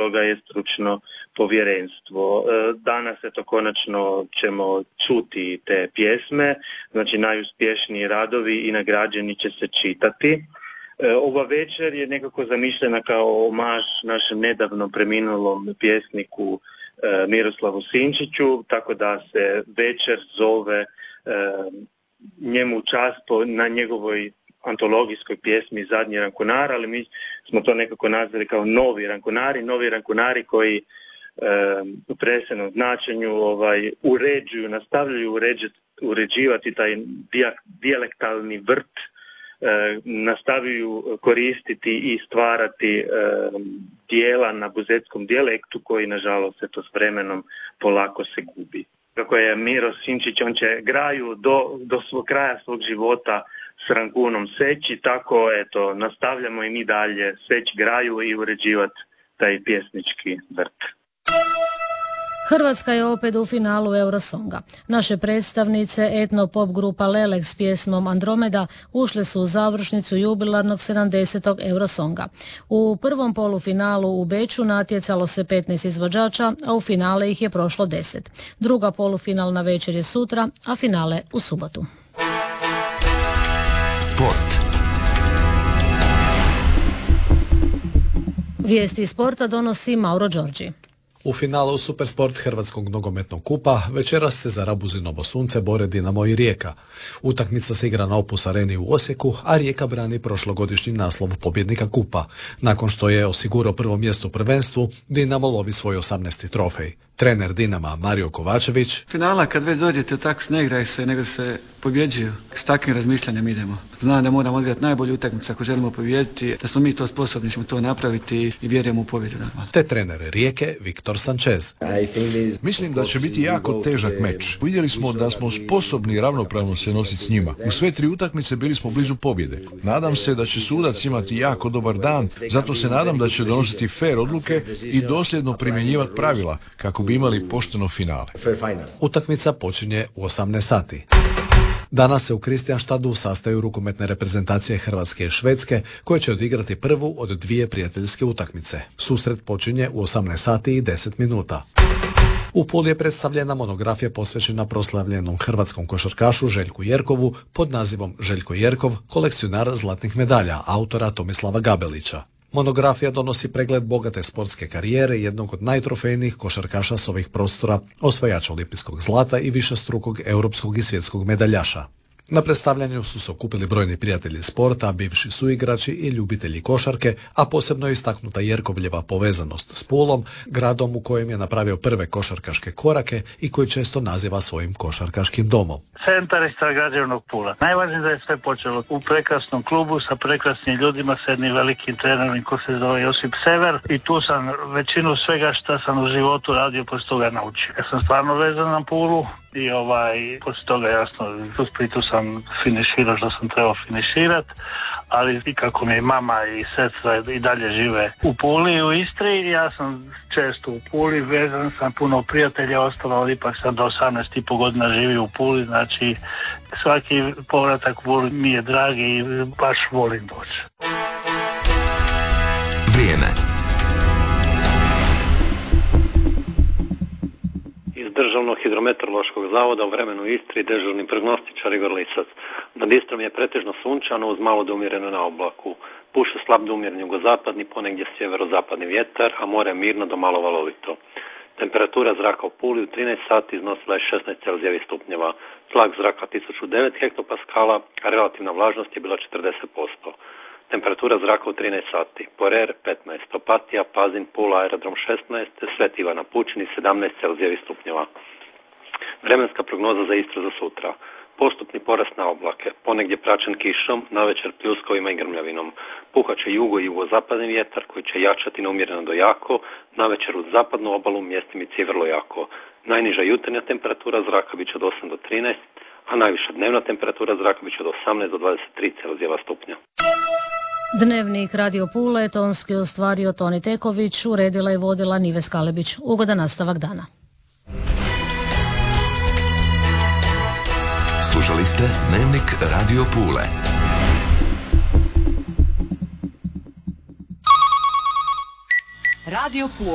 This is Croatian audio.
toga je stručno povjerenstvo. Danas konačno ćemo čuti te pjesme, znači najuspješniji radovi i nagrađeni će se čitati. Ova večer je nekako zamišljena kao omaž našem nedavno preminulom pjesniku Miroslavu Sinčiću, tako da se večer zove njemu čast na njegovoj antologijskoj pjesmi Zadnji rankunar, ali mi smo to nekako nazvali kao novi rankunari koji u prenesenom značenju uređuju, nastavljaju uređivati taj dijalektalni vrt, nastavljaju koristiti i stvarati dijela na buzetskom dijalektu koji nažalost s vremenom polako se gubi. Kako je Miro Sinčić, on će graju do kraja svog života s rankunom seći, tako nastavljamo i mi dalje seći graju i uređivati taj pjesnički vrt. Hrvatska je opet u finalu Eurosonga. Naše predstavnice etno-pop grupa Lelek s pjesmom Andromeda ušle su u završnicu jubilarnog 70. Eurosonga. U prvom polufinalu u Beču natjecalo se 15 izvođača, a u finale ih je prošlo 10. Druga polufinalna večer je sutra, a finale u subotu. Sport. Vijesti iz sporta donosi Mauro Đorđi. U finalu Supersport Hrvatskog nogometnog kupa večeras se za Rabuzinovo sunce bore Dinamo i Rijeka. Utakmica se igra na Opus Areni u Osijeku, a Rijeka brani prošlogodišnji naslov pobjednika kupa. Nakon što je osigurao prvo mjesto u prvenstvu, Dinamo lovi svoj 18. trofej. Trener Dinama Mario Kovačević: finala kad već dođete tako ne igraju se, nego se pobjeđuju. S takvim razmišljanjem idemo. Znam da moramo odigrati najbolju utakmicu ako želimo pobijediti, da smo mi to sposobni, ćemo to napraviti i vjerujemo u pobjedu normalno. Te trener Rijeke Viktor Sanchez: mislim da će biti jako težak meč. Vidjeli smo da smo sposobni ravnopravno se nositi s njima. U sve 3 utakmice bili smo blizu pobjede. Nadam se da će sudac imati jako dobar dan, zato se nadam da će donositi fer odluke i dosljedno primjenjivati pravila kako bi imali pošteno finale. Utakmica počinje u 18 sati. Danas se u Kristianštadu sastaju rukometne reprezentacije Hrvatske i Švedske, koje će odigrati prvu od 2 prijateljske utakmice. Susret počinje u 18 sati i 10 minuta. U Puli je predstavljena monografija posvećena proslavljenom hrvatskom košarkašu Željku Jerkovu pod nazivom Željko Jerkov, kolekcionar zlatnih medalja, autora Tomislava Gabelića. Monografija donosi pregled bogate sportske karijere jednog od najtrofejnijih košarkaša s ovih prostora, osvajača olimpijskog zlata i višestrukog europskog i svjetskog medaljaša. Na predstavljanju su se okupili brojni prijatelji sporta, bivši suigrači i ljubitelji košarke, a posebno je istaknuta Jerkovljeva povezanost s Pulom, gradom u kojem je napravio prve košarkaške korake i koji često naziva svojim košarkaškim domom. Centar građevnog Pula. Najvažnije da je sve počelo u prekrasnom klubu sa prekrasnim ljudima, s jednim velikim trenerom koji se zove Josip Sever, i tu sam većinu svega što sam u životu radio poslije toga naučio. Ja sam stvarno vezan na Pulu i poslije toga jasno u Splitu sam finiširao što sam trebao finiširati, ali i kako mi mama i sestra i dalje žive u Puli i u Istri, ja sam često u Puli, vezan sam, puno prijatelja ostalo, ali ipak sam do 18,5 godina živio u Puli, znači svaki povratak u Puli mi je dragi i baš volim doći. Vrijeme. Iz Državnog hidrometeorološkog zavoda u vremenu Istri dežurni prognostičar Igor Lisac. Nad Istrom je pretežno sunčano uz malo do umjereno na oblaku. Puše slab do umjeren jugozapadni, ponegdje sjeverozapadni vjetar, a more je mirno do malo valovito. Temperatura zraka u Puli u 13 sati iznosila je 16,9 stupnjeva. Tlak zraka 1009 hektopaskala, a relativna vlažnost je bila 40%. Temperatura zraka u 13 sati. Porer 15, Opatija, Pazin, Pula, Aerodrom 16, Sveti Ivan na Pučini 17,9 stupnjeva. Vremenska prognoza za Istru za sutra. Postupni porast na oblake, ponegdje praćen kišom, navečer pljuskovima i grmljavinom. Puhat će jugo i jugozapadni vjetar koji će jačati na umjereno do jako, navečer uz zapadnu obalu mjestimice vrlo jako. Najniža jutarnja temperatura zraka bit će od 8 do 13, a najviša dnevna temperatura zraka bit će od 18 do 23,1 stupnja. Dnevnik Radio Pule tonski ostvario Toni Teković, uredila i vodila Nives Kalebić. Ugodan nastavak dana. Slušali ste Dnevnik Radio Pule. Radio Pule.